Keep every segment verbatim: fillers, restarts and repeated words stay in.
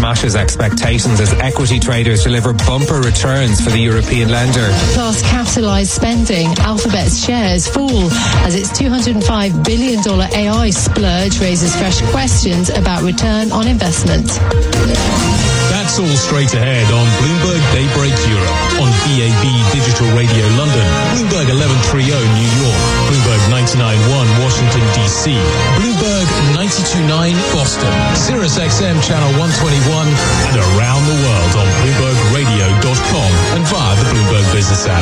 smashes expectations as equity traders deliver bumper returns for the European lender. Plus, capitalised spending. Alphabet's shares fall as its two hundred five billion dollars A I splurge raises fresh questions about return on investment. That's all straight ahead on Bloomberg Daybreak Europe, on B A B Digital Radio London, Bloomberg eleven thirty New York, Bloomberg ninety-nine point one Washington D C, Bloomberg ninety-two point nine Boston, Sirius X M Channel one twenty-one, and around the world on Bloomberg Radio dot com and via the Bloomberg Business app.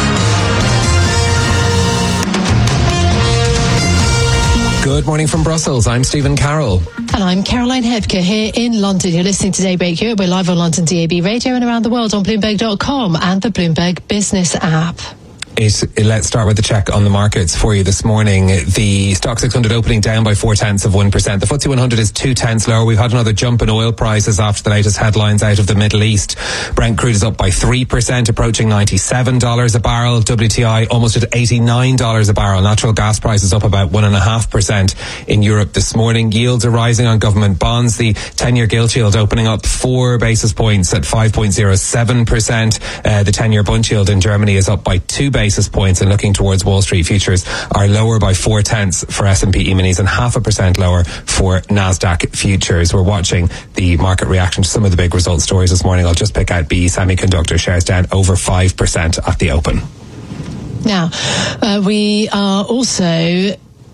Good morning from Brussels. I'm Stephen Carroll. And I'm Caroline Hebke here in London. You're listening to Daybreak Europe. We're live on London D A B Radio and around the world on Bloomberg dot com and the Bloomberg Business app. It, let's start with the check on the markets for you this morning. The Stock six hundred opening down by four tenths of one percent. The F T S E one hundred is two tenths lower. We've had another jump in oil prices after the latest headlines out of the Middle East. Brent crude is up by three percent, approaching ninety-seven dollars a barrel. W T I almost at eighty-nine dollars a barrel. Natural gas prices up about one point five percent in Europe this morning. Yields are rising on government bonds. The ten-year gilt yield opening up four basis points at five point zero seven percent. Uh, the ten-year bund yield in Germany is up by two basis points, and looking towards Wall Street futures are lower by four tenths for S and P E-minis and half a percent lower for Nasdaq futures. We're watching the market reaction to some of the big result stories this morning. I'll just pick out B E Semiconductor shares down over five percent at the open. Now, uh, we are also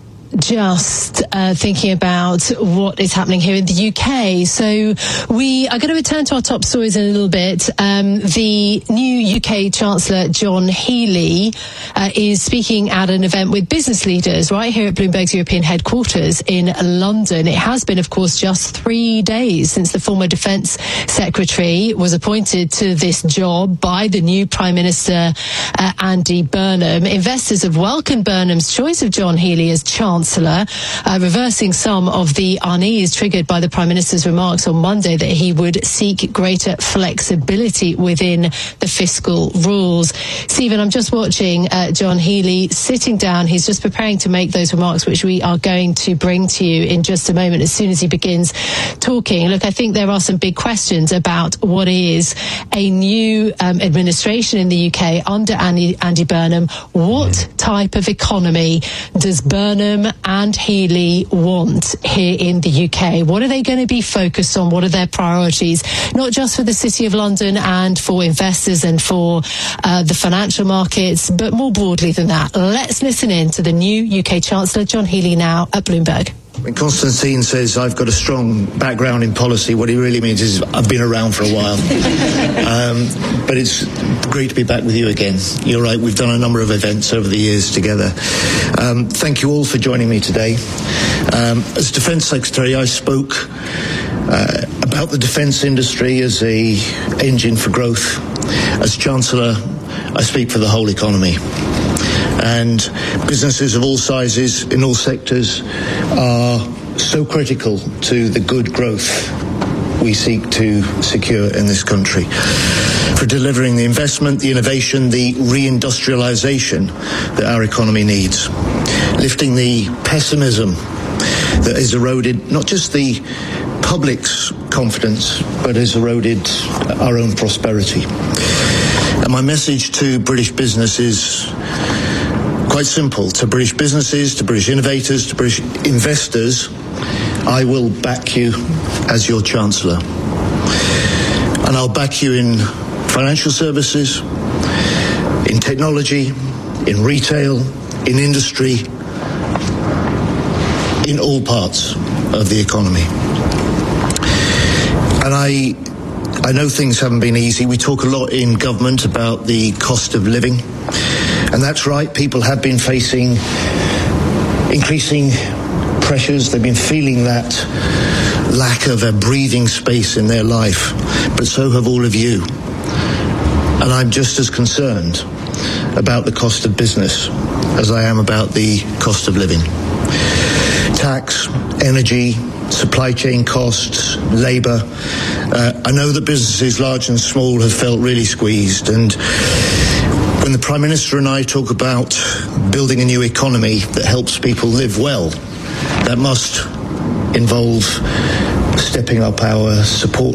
just uh, thinking about what is happening here in the U K. So we are going to return to our top stories in a little bit. Um, the new U K Chancellor John Healey uh, is speaking at an event with business leaders right here at Bloomberg's European headquarters in London. It has been, of course, just three days since the former Defence Secretary was appointed to this job by the new Prime Minister uh, Andy Burnham. Investors have welcomed Burnham's choice of John Healey as Chancellor. Chancellor, uh, reversing some of the unease triggered by the Prime Minister's remarks on Monday that he would seek greater flexibility within the fiscal rules. Stephen, I'm just watching uh, John Healey sitting down. He's just preparing to make those remarks, which we are going to bring to you in just a moment as soon as he begins talking. Look, I think there are some big questions about what is a new um, administration in the U K under Andy, Andy Burnham. What type of economy does Burnham and Healey want here in the U K? What are they going to be focused on? What are their priorities? Not just for the City of London and for investors and for uh, the financial markets, but more broadly than that. Let's listen in to the new U K Chancellor, John Healey, now at Bloomberg. When Constantine says I've got a strong background in policy, what he really means is I've been around for a while. um, but it's great to be back with you again. You're right, we've done a number of events over the years together. Um, thank you all for joining me today. Um, as Defence Secretary, I spoke uh, about the defence industry as a engine for growth. As Chancellor, I speak for the whole economy. And businesses of all sizes, in all sectors, are so critical to the good growth we seek to secure in this country. For delivering the investment, the innovation, the reindustrialisation that our economy needs. Lifting the pessimism that has eroded not just the public's confidence, but has eroded our own prosperity. And my message to British business is quite simple. To British businesses, to British innovators, to British investors, I will back you as your Chancellor. And I'll back you in financial services, in technology, in retail, in industry, in all parts of the economy. And I, I know things haven't been easy. We talk a lot in government about the cost of living. And that's right, people have been facing increasing pressures. They've been feeling that lack of a breathing space in their life, but so have all of you. And I'm just as concerned about the cost of business as I am about the cost of living. Tax, energy, supply chain costs, labour. Uh, I know that businesses large and small have felt really squeezed, and when the Prime Minister and I talk about building a new economy that helps people live well, that must involve stepping up our support